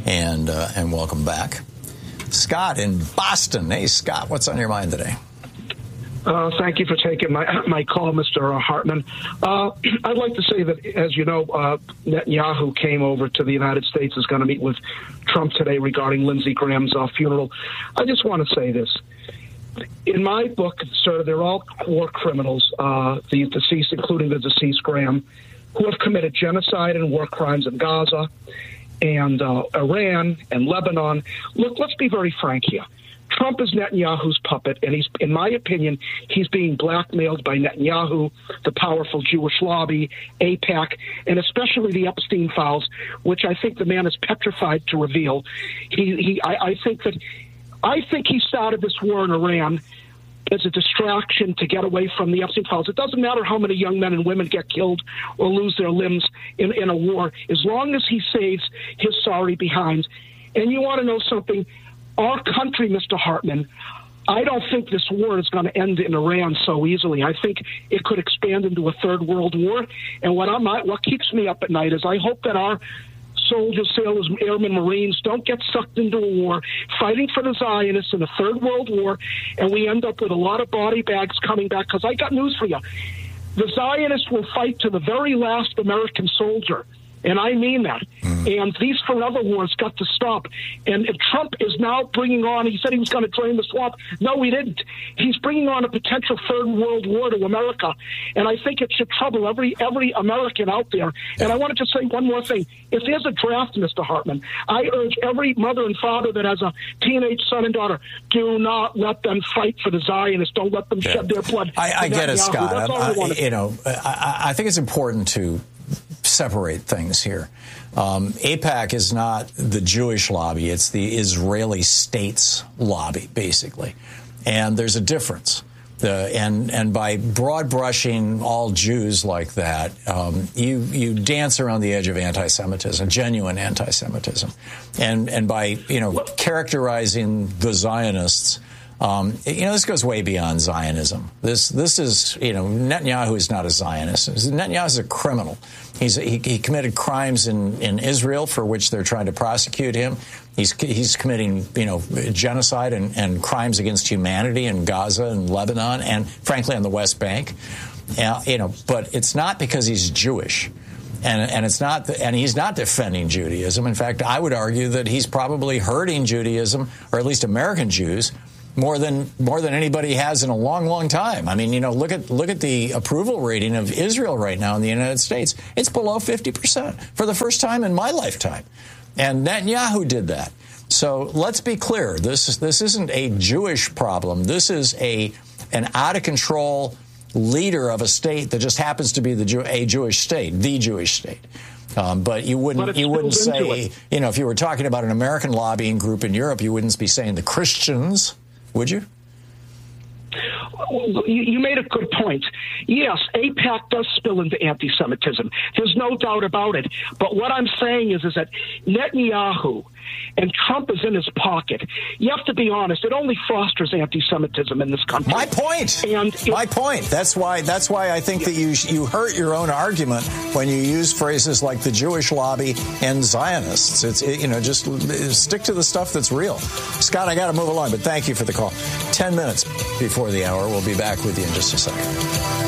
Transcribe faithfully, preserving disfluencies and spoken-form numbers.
and uh, and welcome back. Scott in Boston. Hey, Scott, what's on your mind today? Uh, thank you for taking my my call, Mister Hartmann. Uh, I'd like to say that, as you know, uh, Netanyahu came over to the United States, is going to meet with Trump today regarding Lindsey Graham's uh, funeral. I just want to say this. In my book, sir, they're all war criminals, uh, the deceased, including the deceased Graham, who have committed genocide and war crimes in Gaza and uh, Iran and Lebanon. Look, let's be very frank here. Trump is Netanyahu's puppet, and he's, in my opinion, he's being blackmailed by Netanyahu, the powerful Jewish lobby, AIPAC, and especially the Epstein files, which I think the man is petrified to reveal. He, he, I, I think that, I think he started this war in Iran as a distraction to get away from the Epstein files. It doesn't matter how many young men and women get killed or lose their limbs in, in a war, as long as he saves his sorry behind. And you want to know something? Our country, Mister Hartmann, I don't think this war is going to end in Iran so easily. I think it could expand into a third world war. And what I'm, what keeps me up at night is I hope that our soldiers, sailors, airmen, Marines don't get sucked into a war fighting for the Zionists in a third world war, and we end up with a lot of body bags coming back. Because I got news for you. The Zionists will fight to the very last American soldier. And I mean that. Mm. And these forever wars got to stop. And if Trump is now bringing on, he said he was going to drain the swamp. No, he didn't. He's bringing on a potential third world war to America. And I think it should trouble every every American out there. And I want to just say one more thing. If there's a draft, Mister Hartmann, I urge every mother and father that has a teenage son and daughter, do not let them fight for the Zionists. Don't let them yeah. shed their blood. I, I get it, Scott. That's all I, I want to you know, I, I think it's important to separate things here. Um, AIPAC is not the Jewish lobby. It's the Israeli state's lobby, basically. And there's a difference. The, and, and by broad brushing all Jews like that, um, you, you dance around the edge of anti-Semitism, genuine anti-Semitism. And, and by, you know, characterizing the Zionists, Um, you know, this goes way beyond Zionism. This, this is, you know, Netanyahu is not a Zionist. Netanyahu is a criminal. He's, he, he committed crimes in, in Israel for which they're trying to prosecute him. He's, he's committing, you know, genocide and, and crimes against humanity in Gaza and Lebanon and, frankly, on the West Bank. Uh, you know, but it's not because he's Jewish. And, and it's not, and he's not defending Judaism. In fact, I would argue that he's probably hurting Judaism, or at least American Jews, more than more than anybody has in a long, long time. I mean, you know, look at look at the approval rating of Israel right now in the United States. It's below fifty percent for the first time in my lifetime. And Netanyahu did that. So let's be clear. This is, this isn't a Jewish problem. This is a an out of control leader of a state that just happens to be the Jew, a Jewish state, the Jewish state. Um, but you wouldn't but you wouldn't say, you know, if you were talking about an American lobbying group in Europe, you wouldn't be saying the Christians. Would you? You made a good point. Yes, AIPAC does spill into anti-Semitism. There's no doubt about it. But what I'm saying is, is that Netanyahu and Trump is in his pocket. You have to be honest. It only fosters anti-Semitism in this country. My point. And it, My point. That's why. That's why I think that you you hurt your own argument when you use phrases like the Jewish lobby and Zionists. It's it, you know just stick to the stuff that's real. Scott, I got to move along, but thank you for the call. Ten minutes before the hour. We'll be back with you in just a second.